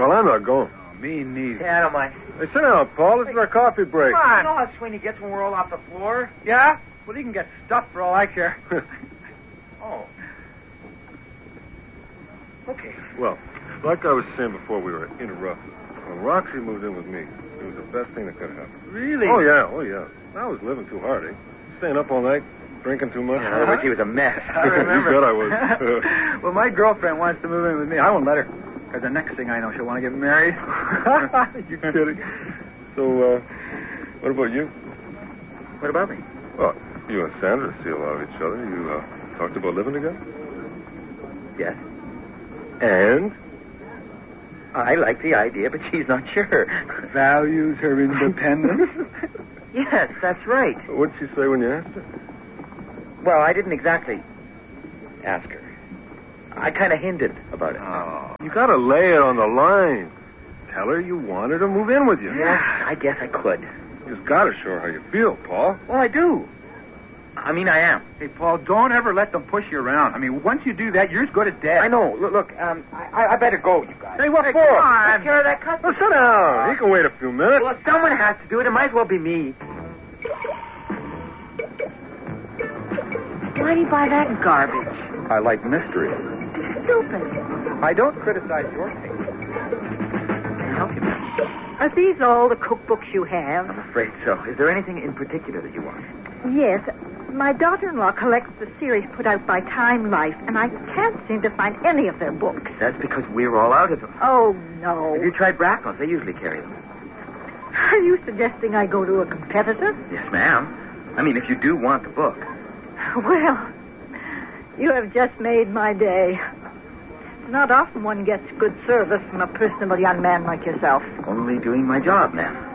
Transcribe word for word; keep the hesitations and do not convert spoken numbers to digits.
Well, I'm not going. Oh, me neither. Yeah, I don't mind. Hey, sit down, Paul. This is our coffee break. Come on. You know how Sweeney gets when we're all off the floor? Yeah? Well, he can get stuffed for all I care. Oh. Okay. Well, like I was saying before we were interrupted, when Roxy moved in with me, it was the best thing that could have happened. Really? Oh, yeah, oh, yeah. I was living too hard, eh? Staying up all night, drinking too much. Yeah, I wish he was a mess. I remember. You bet I was. Well, my girlfriend wants to move in with me. I won't let her. Because the next thing I know, she'll want to get married. You kidding? So, uh, what about you? What about me? Well, you and Sandra see a lot of each other. You, uh, talked about living together? Yes. And? I like the idea, but she's not sure. Values her independence? Yes, that's right. What'd she say when you asked her? Well, I didn't exactly ask her. I kind of hinted about it. Oh. You gotta lay it on the line. Tell her you want her to move in with you. Yeah, I guess I could. You just gotta show her how you feel, Paul. Well, I do. I mean, I am. Hey, Paul, don't ever let them push you around. I mean, once you do that, you're as good as dead. I know. Look, look um, I, I better go, you guys. Hey, what Hey, for? come on. Take care of that customer. Well, sit down. He can wait a few minutes. Well, if someone has to do it, it might as well be me. Why'd he buy that garbage? I like mystery. Stupid. I don't criticize your taste. Can I help you, ma'am? Are these all the cookbooks you have? I'm afraid so. Is there anything in particular that you want? Yes. My daughter-in-law collects the series put out by Time Life, and I can't seem to find any of their books. That's because we're all out of them. Oh, Have no. you tried Bracknell's? They usually carry them. Are you suggesting I go to a competitor? Yes, ma'am. I mean, if you do want the book. Well, you have just made my day. It's not often one gets good service from a personable young man like yourself. Only doing my job, ma'am.